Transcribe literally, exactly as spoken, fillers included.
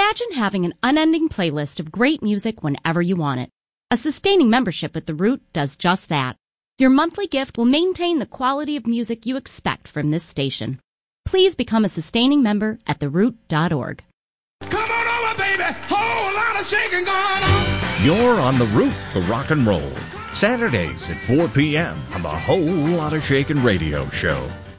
Imagine having an unending playlist of great music whenever you want it. A sustaining membership at The Root does just that. Your monthly gift will maintain the quality of music you expect from this station. Please become a sustaining member at the root dot org. Come on over, baby. Whole lot of shaking going on. You're on The Root for rock and roll. Saturdays at four p.m. on the Whole Lot of Shakin' radio show.